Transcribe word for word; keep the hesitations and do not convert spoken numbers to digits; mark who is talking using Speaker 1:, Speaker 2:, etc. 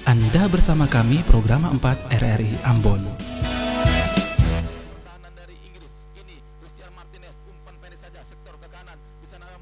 Speaker 1: Anda bersama kami program empat R R I Ambon.
Speaker 2: Pertahanan dari Inggris, kini Christian Martinez, umpan pendek saja sektor ke kanan, di sana